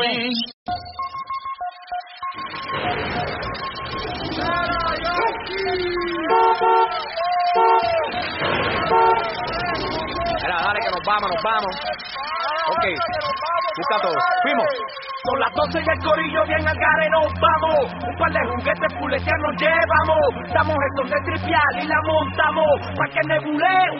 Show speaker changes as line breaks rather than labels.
Mira, dale que nos vamos. Ok, busca todo. Fuimos.
Son las 12 y el corillo bien al gare nos vamos. Un par de juguetes puletear nos llevamos. Damos esto de tripial y la montamos. Pa' que nebule